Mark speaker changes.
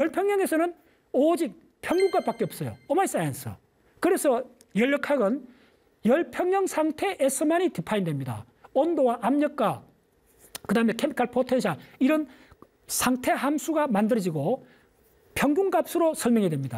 Speaker 1: 열평형에서는 오직 평균값밖에 없어요. 오마이 사이언스. 그래서 열역학은 열평형 상태에서만이 디파인 됩니다. 온도와 압력과 그다음에 케미칼 포텐셜 이런 상태 함수가 만들어지고 평균값으로 설명이 됩니다.